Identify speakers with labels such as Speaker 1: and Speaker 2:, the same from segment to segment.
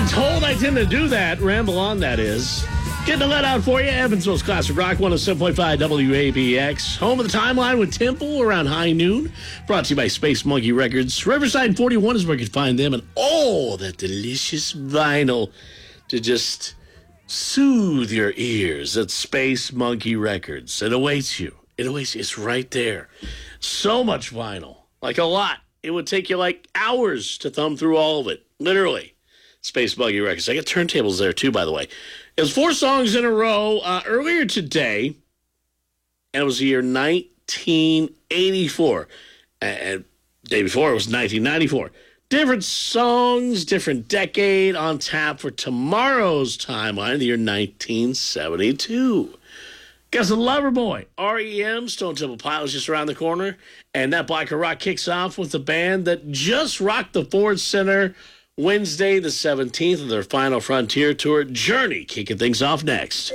Speaker 1: been told I tend to do that. Ramble on, that is. Getting the let out for you. Evansville's Classic Rock 107.5 WABX. Home of the Timeline with Temple around high noon. Brought to you by Space Monkey Records. Riverside 41 is where you can find them. And all that delicious vinyl to just soothe your ears at Space Monkey Records. It awaits you. It awaits you. It's right there. So much vinyl. Like a lot. It would take you like hours to thumb through all of it. Literally. Space Monkey Records. I got turntables there too, by the way. It was 4 songs in a row earlier today, and it was the year 1984. And the day before, it was 1994. Different songs, different decade on tap for tomorrow's timeline, the year 1972. Guess the Loverboy, REM, Stone Temple Pilots just around the corner, and that block of rock kicks off with the band that just rocked the Ford Center Wednesday, the 17th of their Final Frontier Tour, Journey, kicking things off next.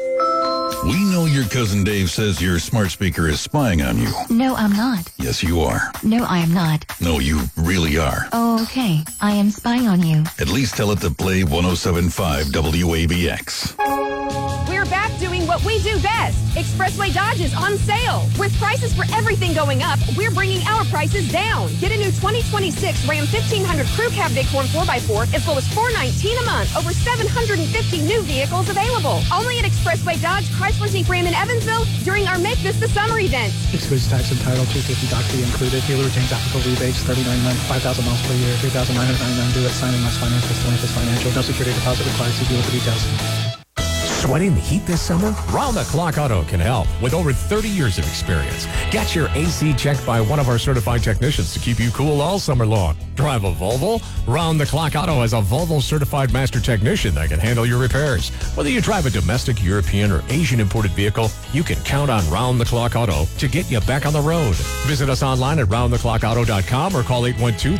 Speaker 2: We know your cousin Dave says your smart speaker is spying on you.
Speaker 3: No, I'm not.
Speaker 2: Yes, you are.
Speaker 3: No, I am not.
Speaker 2: No, you really are.
Speaker 3: Oh, okay. I am spying on you.
Speaker 2: At least tell it to play 107.5 WABX.
Speaker 4: We're back doing what we do best. Expressway Dodge is on sale. With prices for everything going up, we're bringing our prices down. Get a new 2026 Ram 1500 Crew Cab Bighorn 4x4 as low as $419 a month. Over 750 new vehicles available. Only at Expressway Dodge, Chrysler Jeep Ram in Evansville during our Make This the Summer event.
Speaker 5: Excludes tax and title, $250 doc fee included. Dealer retains applicable rebates, $39 months, 5,000 miles per year, $3,999 due at signing less finance, Stellantis Financial. No security deposit required. See dealer for details.
Speaker 6: Sweating the heat this summer? Round the Clock Auto can help with over 30 years of experience. Get your AC checked by one of our certified technicians to keep you cool all summer long. Drive a Volvo? Round the Clock Auto has a Volvo certified master technician that can handle your repairs. Whether you drive a domestic, European, or Asian imported vehicle, you can count on Round the Clock Auto to get you back on the road. Visit us online at roundtheclockauto.com or call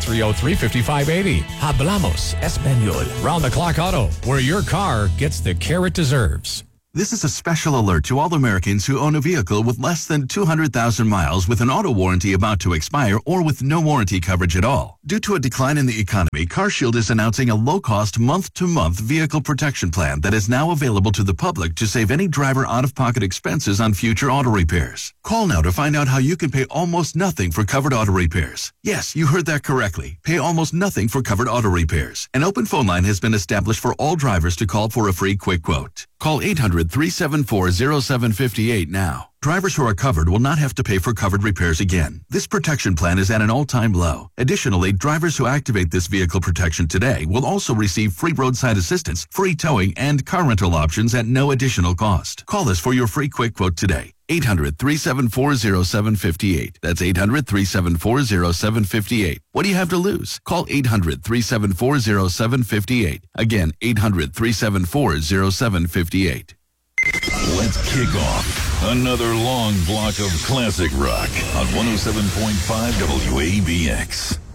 Speaker 6: 812-303-5580. Hablamos Español. Round the Clock Auto, where your car gets the care it deserves.
Speaker 7: This is a special alert to all Americans who own a vehicle with less than 200,000 miles with an auto warranty about to expire or with no warranty coverage at all. Due to a decline in the economy, CarShield is announcing a low-cost month-to-month vehicle protection plan that is now available to the public to save any driver out-of-pocket expenses on future auto repairs. Call now to find out how you can pay almost nothing for covered auto repairs. Yes, you heard that correctly. Pay almost nothing for covered auto repairs. An open phone line has been established for all drivers to call for a free quick quote. Call 800-374-0758 now. Drivers who are covered will not have to pay for covered repairs again. This protection plan is at an all-time low. Additionally, drivers who activate this vehicle protection today will also receive free roadside assistance, free towing, and car rental options at no additional cost. Call us for your free quick quote today. 800-374-0758. That's 800-374-0758. What do you have to lose? Call 800-374-0758. Again, 800-374-0758.
Speaker 2: Let's kick off another long block of classic rock on 107.5 WABX.